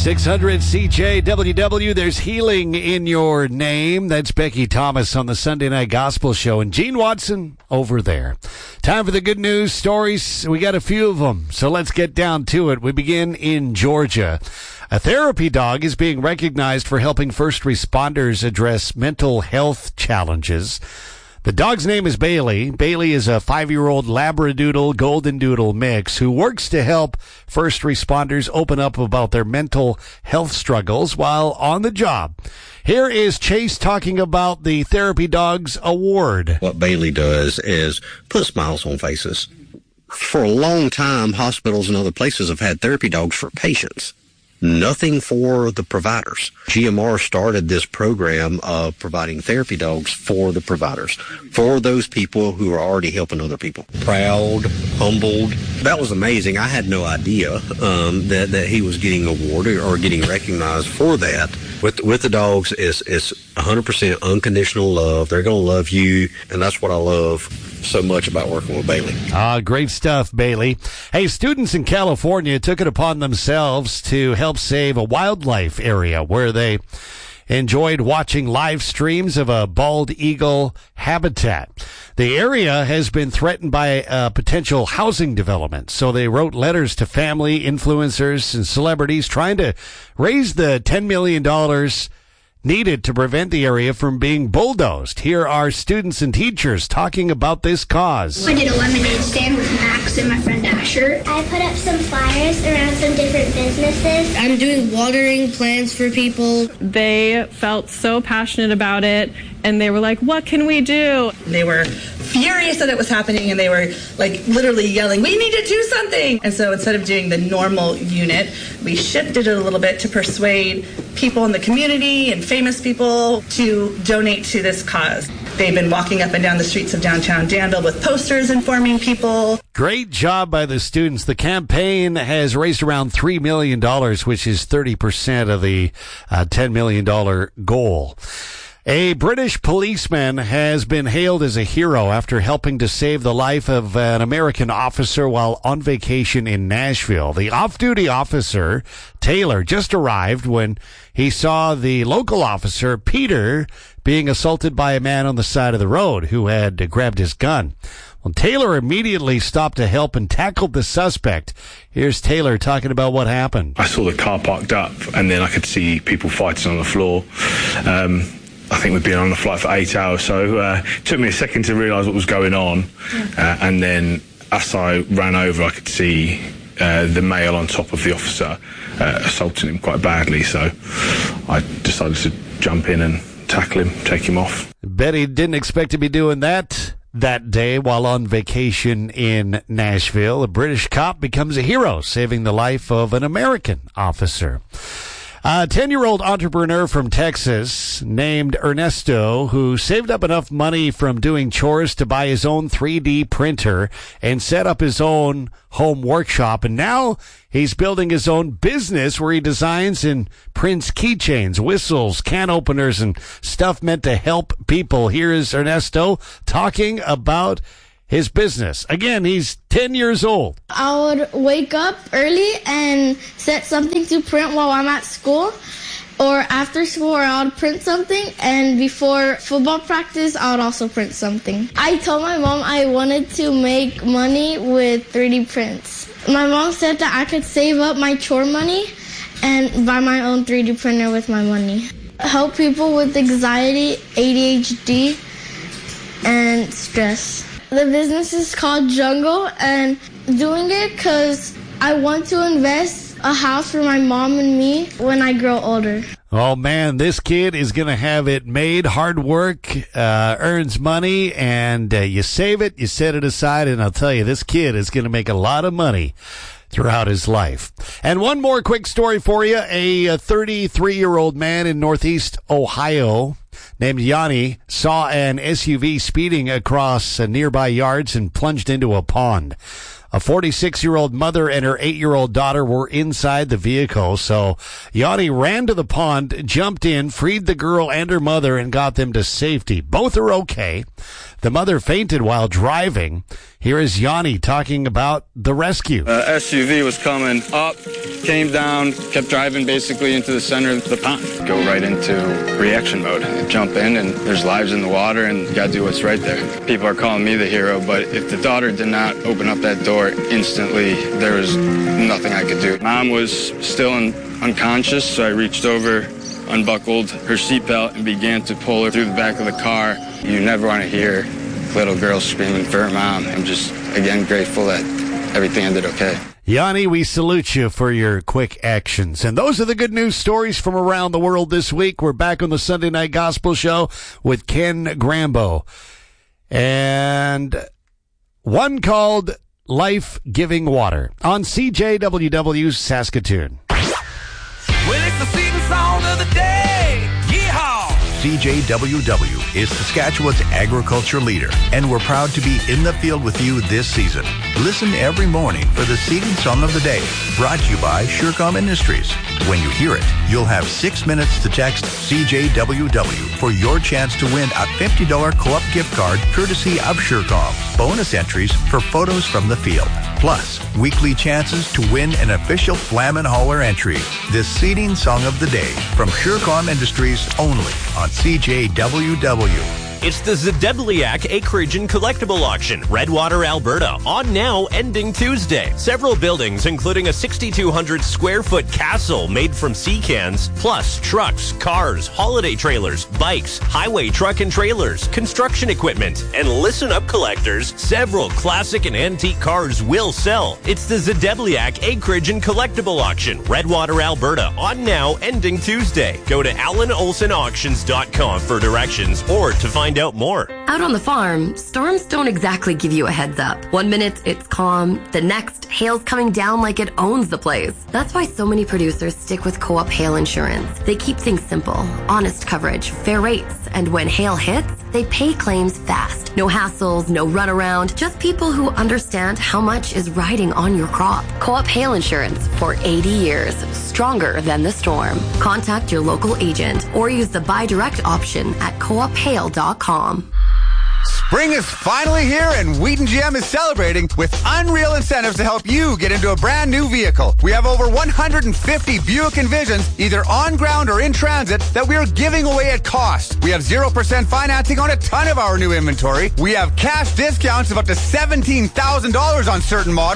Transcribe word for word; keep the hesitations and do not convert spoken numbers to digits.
six hundred C J W W, there's healing in your name. That's Becky Thomas on the Sunday Night Gospel Show. And Gene Watson over there. Time for the good news stories. We got a few of them, so let's get down to it. We begin in Georgia. A therapy dog is being recognized for helping first responders address mental health challenges. The dog's name is Bailey. Bailey is a five-year-old Labradoodle Golden Doodle mix who works to help first responders open up about their mental health struggles while on the job. Here is Chase talking about the Therapy Dogs Award. What Bailey does is put smiles on faces. For a long time, hospitals and other places have had therapy dogs for patients. Nothing for the providers. G M R started this program of providing therapy dogs for the providers, for those people who are already helping other people. Proud, humbled. That was amazing. I had no idea um, that, that he was getting awarded or getting recognized for that. With with the dogs, it's, it's one hundred percent unconditional love. They're going to love you, and that's what I love so much about working with Bailey. Ah, great stuff, Bailey. Hey, students in California took it upon themselves to help save a wildlife area where they enjoyed watching live streams of a bald eagle habitat. The area has been threatened by a potential housing development, so they wrote letters to family, influencers, and celebrities trying to raise the ten million dollars needed to prevent the area from being bulldozed. Here are students and teachers talking about this cause. I did a lemonade stand with Max and my friend Asher. I put up some flyers around some different businesses. I'm doing watering plants for people. They felt so passionate about it, and they were like, what can we do? They were furious that it was happening, and they were like literally yelling, we need to do something. And so instead of doing the normal unit, we shifted it a little bit to persuade people in the community and famous people to donate to this cause. They've been walking up and down the streets of downtown Danville with posters informing people. Great job by the students. The campaign has raised around three million dollars, which is thirty percent of the uh, ten million dollars goal. A British policeman has been hailed as a hero after helping to save the life of an American officer while on vacation in Nashville. The off-duty officer, Taylor, just arrived when he saw the local officer, Peter, being assaulted by a man on the side of the road who had grabbed his gun. Well, Taylor immediately stopped to help and tackled the suspect. Here's Taylor talking about what happened. I saw the car parked up, and then I could see people fighting on the floor. Um, I think we'd been on the flight for eight hours, so uh, it took me a second to realise what was going on. Uh, and then as I ran over, I could see uh, the male on top of the officer uh, assaulting him quite badly. So I decided to jump in and tackle him, take him off. Betty didn't expect to be doing that that day while on vacation in Nashville. A British cop becomes a hero, saving the life of an American officer. A ten-year-old entrepreneur from Texas named Ernesto, who saved up enough money from doing chores to buy his own three D printer and set up his own home workshop. And now he's building his own business where he designs and prints keychains, whistles, can openers, and stuff meant to help people. Here is Ernesto talking about his business. Again, he's ten years old. I would wake up early and set something to print while I'm at school, or after school, or I would print something, and before football practice, I would also print something. I told my mom I wanted to make money with three D prints. My mom said that I could save up my chore money and buy my own three D printer with my money. Help people with anxiety, A D H D, and stress. The business is called Jungle, and doing it because I want to invest a house for my mom and me when I grow older. Oh, man, this kid is going to have it made. Hard work, uh, earns money, and uh, you save it, you set it aside, and I'll tell you, this kid is going to make a lot of money throughout his life. And one more quick story for you. A thirty-three-year-old man in Northeast Ohio named Yanni saw an S U V speeding across uh, nearby yards and plunged into a pond. A forty-six-year-old mother and her eight-year-old daughter were inside the vehicle. So Yanni ran to the pond, jumped in, freed the girl and her mother, and got them to safety. Both are okay. The mother fainted while driving. Here is Yanni talking about the rescue. Uh, S U V was coming up, came down, kept driving basically into the center of the pond. Go right into reaction mode. Jump in, and there's lives in the water, and you got to do what's right there. People are calling me the hero, but if the daughter did not open up that door instantly, there was nothing I could do. Mom was still in, unconscious, so I reached over, unbuckled her seatbelt, and began to pull her through the back of the car. You never want to hear little girl screaming for her mom. I'm just, again, grateful that everything ended okay. Yanni, we salute you for your quick actions. And those are the good news stories from around the world this week. We're back on the Sunday Night Gospel Show with Ken Grambo. And one called Life-Giving Water on C J W W Saskatoon. Well, it's the season song of the day. Yeehaw! C J W W is Saskatchewan's agriculture leader, and we're proud to be in the field with you this season. Listen every morning for the Seeding Song of the Day, brought to you by Surecom Industries. When you hear it, you'll have six minutes to text C J W W for your chance to win a fifty dollars co-op gift card courtesy of Surecom. Bonus entries for photos from the field. Plus, weekly chances to win an official Flam and Holler entry. This Seeding Song of the Day from Surecom Industries only on C J W W. It's the Zedebliak Acreage and Collectible Auction, Redwater, Alberta, on now, ending Tuesday. Several buildings, including a sixty-two hundred square foot castle made from sea cans, plus trucks, cars, holiday trailers, bikes, highway truck and trailers, construction equipment, and listen up, collectors, several classic and antique cars will sell. It's the Zedebliak Acreage and Collectible Auction, Redwater, Alberta, on now, ending Tuesday. Go to allen olson auctions dot com for directions or to find out more. Out on the farm, storms don't exactly give you a heads up. One minute it's calm, the next hail's coming down like it owns the place. That's why so many producers stick with Co-op Hail Insurance. They keep things simple, honest coverage, fair rates, and when hail hits, they pay claims fast. No hassles, no runaround, just people who understand how much is riding on your crop. Co-op Hail Insurance for eighty years, stronger than the storm. Contact your local agent or use the buy direct option at co op hail dot com. Spring is finally here, and Wheaton G M is celebrating with unreal incentives to help you get into a brand new vehicle. We have over one hundred fifty Buick Envisions, either on ground or in transit, that we are giving away at cost. We have zero percent financing on a ton of our new inventory. We have cash discounts of up to seventeen thousand dollars on certain models.